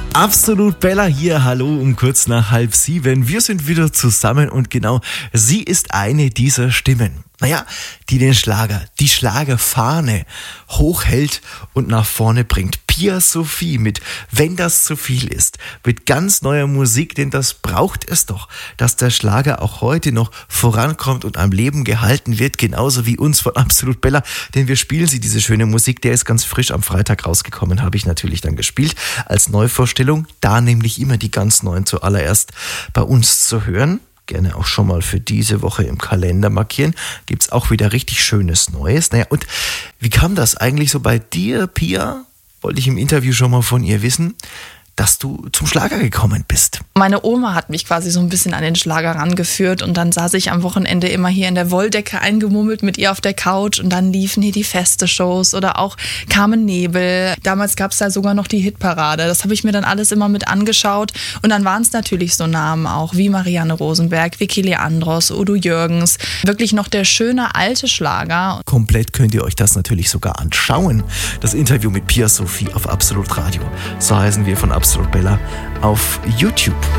Absolut Bella hier, hallo um kurz nach 6:30. Wir sind wieder zusammen und genau, sie ist eine dieser Stimmen. Naja, die den Schlager, die Schlagerfahne hochhält und nach vorne bringt. Pia Sophie mit Wenn das zu viel ist, mit ganz neuer Musik, denn das braucht es doch, dass der Schlager auch heute noch vorankommt und am Leben gehalten wird, genauso wie uns von Absolut Bella, denn wir spielen sie, diese schöne Musik, der ist ganz frisch am Freitag rausgekommen, habe ich natürlich dann gespielt als Neuvorstellung, da nämlich immer die ganz neuen zuallererst bei uns zu hören. Gerne auch schon mal für diese Woche im Kalender markieren. Gibt's auch wieder richtig schönes Neues. Naja, und wie kam das eigentlich so bei dir, Pia? Wollte ich im Interview schon mal von ihr wissen, dass du zum Schlager gekommen bist. Meine Oma hat mich quasi so ein bisschen an den Schlager rangeführt und dann saß ich am Wochenende immer hier in der Wolldecke eingemummelt mit ihr auf der Couch und dann liefen hier die Feste-Shows oder auch Carmen Nebel. Damals gab es da sogar noch die Hitparade. Das habe ich mir dann alles immer mit angeschaut und dann waren es natürlich so Namen auch wie Marianne Rosenberg, Vicky Leandros, Udo Jürgens. Wirklich noch der schöne alte Schlager. Komplett könnt ihr euch das natürlich sogar anschauen. Das Interview mit Pia Sophie auf Absolut Radio. So heißen wir von Absolut Bella auf YouTube.